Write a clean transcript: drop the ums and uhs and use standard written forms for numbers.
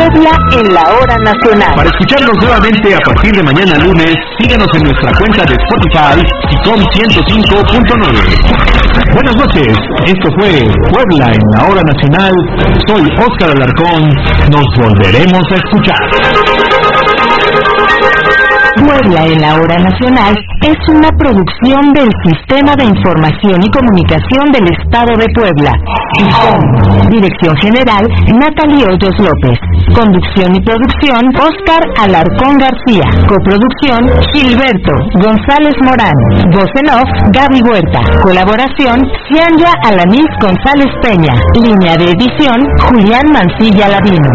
Puebla en la hora nacional. Para escucharnos nuevamente a partir de mañana lunes, síganos en nuestra cuenta de Spotify, Ticom 105.9. Buenas noches, esto fue Puebla en la hora nacional. Soy Óscar Alarcón, nos volveremos a escuchar. Puebla en la hora nacional es una producción del Sistema de Información y Comunicación del Estado de Puebla. Dirección General, Natalie Hoyos López. Conducción y producción, Óscar Alarcón García. Coproducción, Gilberto González Morán. Voz en off, Gaby Huerta. Colaboración, Cianya Alanis González Peña. Línea de edición, Julián Mancilla Ladino.